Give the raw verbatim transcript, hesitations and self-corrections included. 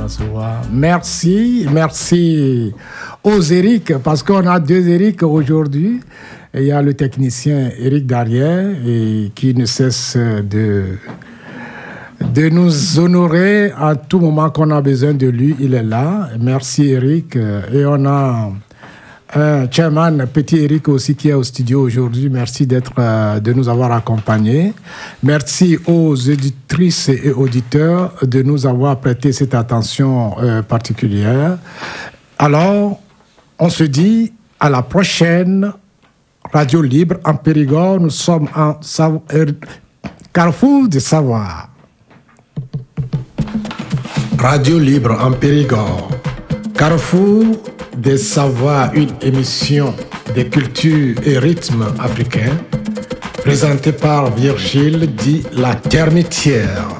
se voit. Merci, merci aux Eric, parce qu'on a deux Eric aujourd'hui. Il y a le technicien Eric Darrière et qui ne cesse de, de nous honorer à tout moment qu'on a besoin de lui. Il est là. Merci Eric. Et on a un chairman, petit Eric aussi, qui est au studio aujourd'hui. Merci d'être, euh, de nous avoir accompagnés. Merci aux auditrices et auditeurs de nous avoir prêté cette attention euh, particulière. Alors, on se dit à la prochaine Radio Libre en Périgord. Nous sommes en Sav- euh, Carrefour de Savoir. Radio Libre en Périgord. Carrefour des Savoirs, une émission des cultures et rythmes africains, présentée par Virgile dit La Termitière.